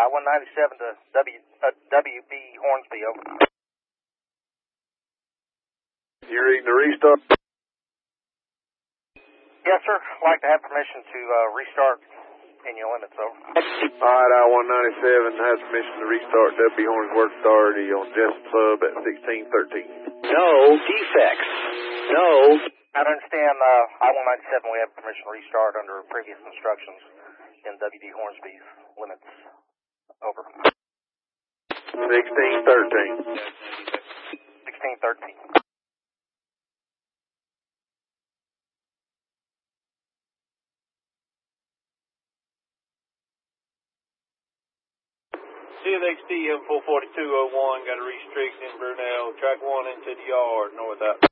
I-197 to WB Hornsby, over. You reading the restart? Yes, sir. I'd like to have permission to restart in your limits, over. Alright, I-197 has permission to restart WB Hornsworth Authority on Jessup Sub at 1613. No defects. No. I understand I-197, we have permission to restart under previous instructions in WB Hornsby's limits, over. 1613. 1613. CLXD M44201, got a restrict in Brunel, track 1 into the yard, north out.